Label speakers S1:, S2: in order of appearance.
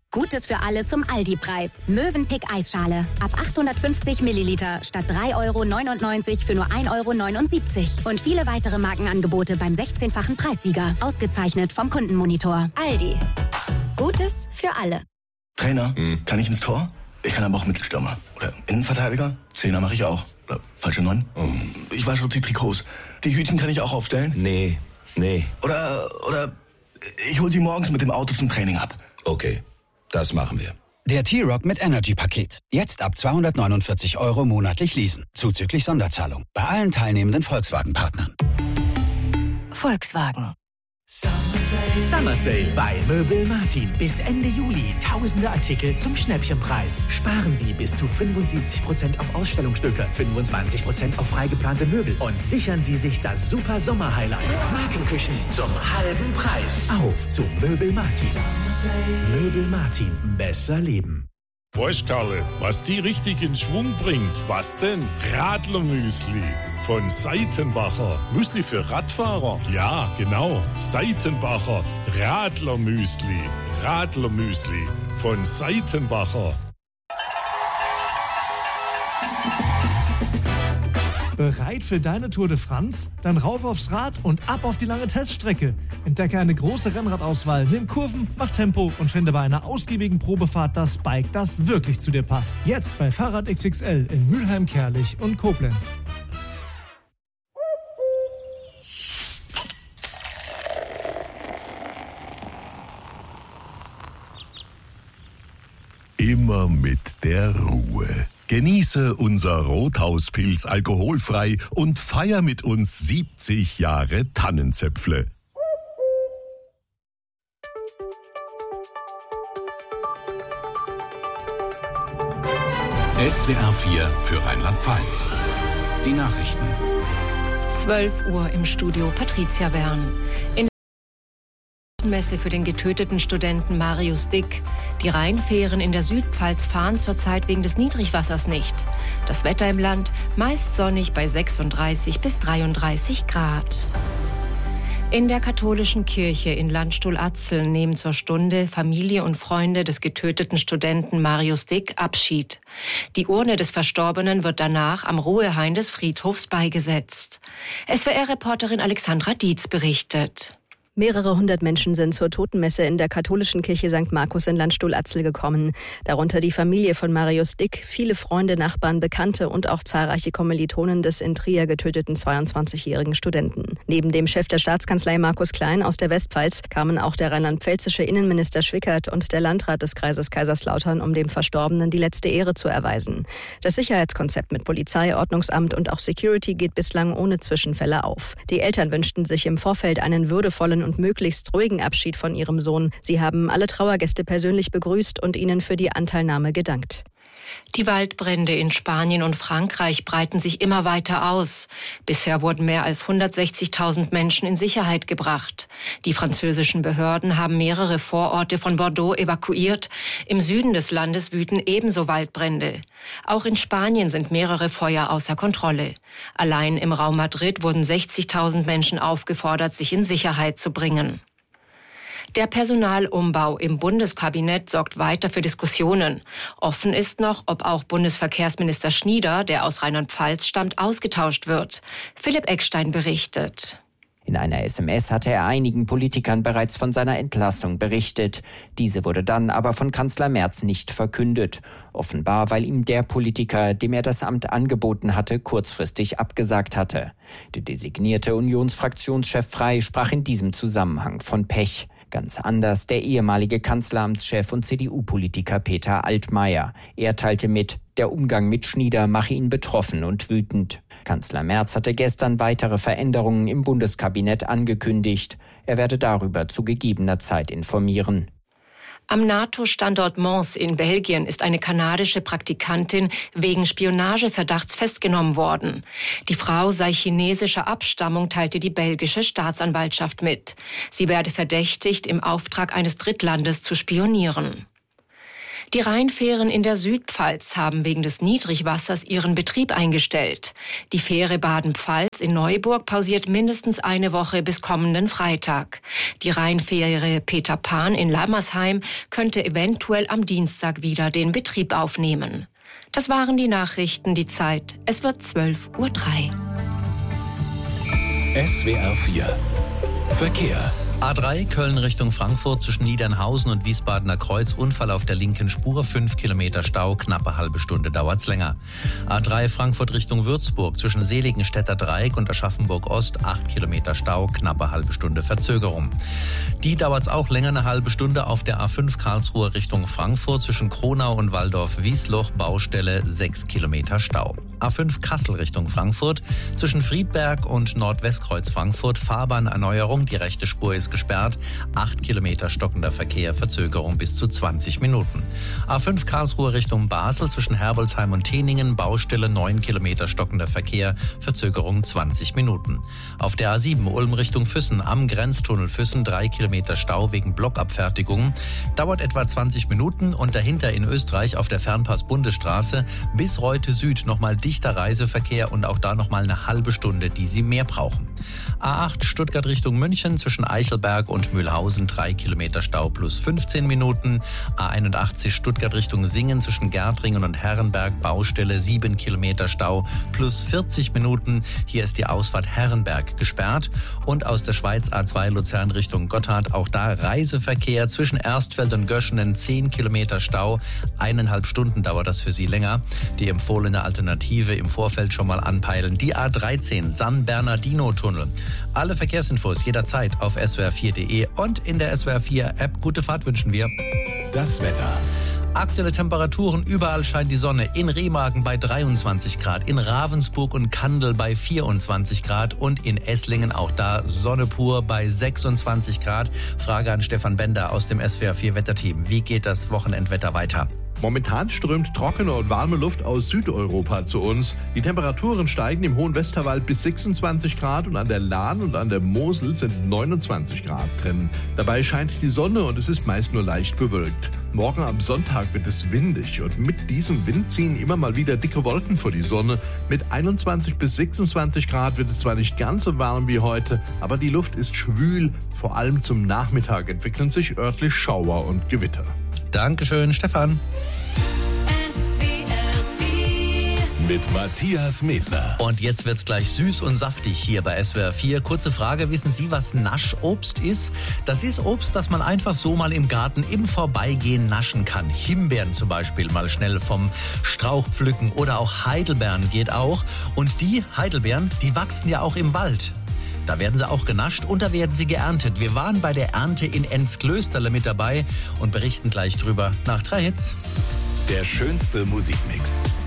S1: Gutes für alle zum Aldi-Preis. Mövenpick Eisschale. Ab 850 Milliliter statt 3,99 € für nur 1,79 € Und viele weitere Markenangebote beim 16-fachen Preissieger. Ausgezeichnet vom Kundenmonitor. Aldi. Gutes für alle.
S2: Trainer, kann ich ins Tor? Ich kann aber auch Mittelstürmer. Oder Innenverteidiger? Zehner mache ich auch. Oder falsche 9? Ich wasche auch die Trikots. Die Hütchen kann ich auch aufstellen?
S3: Nee.
S2: Oder ich hol sie morgens mit dem Auto zum Training ab.
S3: Okay, das machen wir.
S4: Der T-Rock mit Energy-Paket. Jetzt ab 249 € monatlich leasen. Zuzüglich Sonderzahlung. Bei allen teilnehmenden Volkswagen-Partnern.
S5: Volkswagen.
S6: Summer Sale bei Möbel Martin. Bis Ende Juli. Tausende Artikel zum Schnäppchenpreis. Sparen Sie bis zu 75% auf Ausstellungsstücke, 25% auf freigeplante Möbel und sichern Sie sich das super Sommer-Highlight. Markenküchen zum halben Preis. Auf zu Möbel Martin. Möbel Martin. Besser leben.
S7: Weißt Karle, was die richtig in Schwung bringt? Was denn? Radlermüsli von Seitenbacher. Müsli für Radfahrer? Ja, genau. Seitenbacher Radlermüsli. Radlermüsli von Seitenbacher.
S8: Bereit für deine Tour de France? Dann rauf aufs Rad und ab auf die lange Teststrecke. Entdecke eine große Rennradauswahl, nimm Kurven, mach Tempo und finde bei einer ausgiebigen Probefahrt das Bike, das wirklich zu dir passt. Jetzt bei Fahrrad XXL in Mülheim, Kerlich und Koblenz.
S9: Immer mit der Ruhe. Genieße unser Rothauspilz alkoholfrei und feier mit uns 70 Jahre Tannenzäpfle.
S4: SWR 4 für Rheinland-Pfalz. Die Nachrichten.
S5: 12 Uhr im Studio Patricia Bern. In der Messe für den getöteten Studenten Marius Dick. Die Rheinfähren in der Südpfalz fahren zurzeit wegen des Niedrigwassers nicht. Das Wetter im Land meist sonnig bei 36 bis 33 Grad. In der katholischen Kirche in Landstuhl-Atzeln nehmen zur Stunde Familie und Freunde des getöteten Studenten Marius Dick Abschied. Die Urne des Verstorbenen wird danach am Ruhehain des Friedhofs beigesetzt. SWR-Reporterin Alexandra Dietz berichtet.
S10: Mehrere hundert Menschen sind zur Totenmesse in der katholischen Kirche St. Markus in Landstuhl-Atzel gekommen. Darunter die Familie von Marius Dick, viele Freunde, Nachbarn, Bekannte und auch zahlreiche Kommilitonen des in Trier getöteten 22-jährigen Studenten. Neben dem Chef der Staatskanzlei Markus Klein aus der Westpfalz kamen auch der rheinland-pfälzische Innenminister Schwickert und der Landrat des Kreises Kaiserslautern, um dem Verstorbenen die letzte Ehre zu erweisen. Das Sicherheitskonzept mit Polizei, Ordnungsamt und auch Security geht bislang ohne Zwischenfälle auf. Die Eltern wünschten sich im Vorfeld einen würdevollen und möglichst ruhigen Abschied von ihrem Sohn. Sie haben alle Trauergäste persönlich begrüßt und ihnen für die Anteilnahme gedankt.
S5: Die Waldbrände in Spanien und Frankreich breiten sich immer weiter aus. Bisher wurden mehr als 160.000 Menschen in Sicherheit gebracht. Die französischen Behörden haben mehrere Vororte von Bordeaux evakuiert. Im Süden des Landes wüten ebenso Waldbrände. Auch in Spanien sind mehrere Feuer außer Kontrolle. Allein im Raum Madrid wurden 60.000 Menschen aufgefordert, sich in Sicherheit zu bringen. Der Personalumbau im Bundeskabinett sorgt weiter für Diskussionen. Offen ist noch, ob auch Bundesverkehrsminister Schnieder, der aus Rheinland-Pfalz stammt, ausgetauscht wird. Philipp Eckstein berichtet.
S11: In einer SMS hatte er einigen Politikern bereits von seiner Entlassung berichtet. Diese wurde dann aber von Kanzler Merz nicht verkündet. Offenbar, weil ihm der Politiker, dem er das Amt angeboten hatte, kurzfristig abgesagt hatte. Der designierte Unionsfraktionschef Frey sprach in diesem Zusammenhang von Pech. Ganz anders der ehemalige Kanzleramtschef und CDU-Politiker Peter Altmaier. Er teilte mit, der Umgang mit Schnieder mache ihn betroffen und wütend. Kanzler Merz hatte gestern weitere Veränderungen im Bundeskabinett angekündigt. Er werde darüber zu gegebener Zeit informieren.
S5: Am NATO-Standort Mons in Belgien ist eine kanadische Praktikantin wegen Spionageverdachts festgenommen worden. Die Frau sei chinesischer Abstammung, teilte die belgische Staatsanwaltschaft mit. Sie werde verdächtigt, im Auftrag eines Drittlandes zu spionieren. Die Rheinfähren in der Südpfalz haben wegen des Niedrigwassers ihren Betrieb eingestellt. Die Fähre Baden-Pfalz in Neuburg pausiert mindestens eine Woche bis kommenden Freitag. Die Rheinfähre Peter Pan in Lammersheim könnte eventuell am Dienstag wieder den Betrieb aufnehmen. Das waren die Nachrichten, die Zeit. Es wird 12:03 Uhr.
S12: SWR 4 Verkehr.
S13: A3 Köln Richtung Frankfurt zwischen Niedernhausen und Wiesbadener Kreuz. Unfall auf der linken Spur, 5 Kilometer Stau, knappe halbe Stunde dauert's länger. A3 Frankfurt Richtung Würzburg zwischen Seligenstädter Dreieck und Aschaffenburg Ost, 8 Kilometer Stau, knappe halbe Stunde Verzögerung. Die dauert's auch länger, eine halbe Stunde auf der A5 Karlsruhe Richtung Frankfurt zwischen Kronau und Waldorf-Wiesloch, Baustelle, 6 Kilometer Stau. A5 Kassel Richtung Frankfurt zwischen Friedberg und Nordwestkreuz Frankfurt, Fahrbahnerneuerung, die rechte Spur ist gesperrt, 8 Kilometer stockender Verkehr, Verzögerung bis zu 20 Minuten. A5 Karlsruhe Richtung Basel zwischen Herbolzheim und Teningen, Baustelle, 9 Kilometer stockender Verkehr, Verzögerung 20 Minuten. Auf der A7 Ulm Richtung Füssen am Grenztunnel Füssen, 3 Kilometer Stau wegen Blockabfertigung, dauert etwa 20 Minuten und dahinter in Österreich auf der Fernpass-Bundesstraße bis Reute Süd nochmal dichter Reiseverkehr und auch da nochmal eine halbe Stunde, die Sie mehr brauchen. A8 Stuttgart Richtung München zwischen Eichelberg und Mühlhausen, 3 Kilometer Stau plus 15 Minuten. A81 Stuttgart Richtung Singen zwischen Gärtringen und Herrenberg, Baustelle, 7 Kilometer Stau plus 40 Minuten. Hier ist die Ausfahrt Herrenberg gesperrt. Und aus der Schweiz A2 Luzern Richtung Gotthard, auch da Reiseverkehr zwischen Erstfeld und Göschenen, 10 Kilometer Stau. 1,5 Stunden dauert das für Sie länger. Die empfohlene Alternative im Vorfeld schon mal anpeilen. Die A13 San Bernardino-Tunnel. Alle Verkehrsinfos jederzeit auf swr4.de und in der SWR4-App. Gute Fahrt wünschen wir.
S12: Das Wetter.
S13: Aktuelle Temperaturen, überall scheint die Sonne. In Remagen bei 23 Grad, in Ravensburg und Kandel bei 24 Grad und in Esslingen auch da Sonne pur bei 26 Grad. Frage an Stefan Bender aus dem SWR4-Wetterteam. Wie geht das Wochenendwetter weiter?
S14: Momentan strömt trockene und warme Luft aus Südeuropa zu uns. Die Temperaturen steigen im Hohen Westerwald bis 26 Grad und an der Lahn und an der Mosel sind 29 Grad drin. Dabei scheint die Sonne und es ist meist nur leicht bewölkt. Morgen am Sonntag wird es windig und mit diesem Wind ziehen immer mal wieder dicke Wolken vor die Sonne. Mit 21 bis 26 Grad wird es zwar nicht ganz so warm wie heute, aber die Luft ist schwül. Vor allem zum Nachmittag entwickeln sich örtlich Schauer und Gewitter.
S13: Dankeschön, Stefan.
S12: Mit Matthias Medler.
S13: Und jetzt wird's gleich süß und saftig hier bei SWR 4. Kurze Frage, wissen Sie, was Naschobst ist? Das ist Obst, das man einfach so mal im Garten im Vorbeigehen naschen kann. Himbeeren zum Beispiel mal schnell vom Strauch pflücken oder auch Heidelbeeren geht auch. Und die Heidelbeeren, die wachsen ja auch im Wald. Da werden sie auch genascht und da werden sie geerntet. Wir waren bei der Ernte in Ensklösterle mit dabei und berichten gleich drüber nach 3 Hits.
S12: Der schönste Musikmix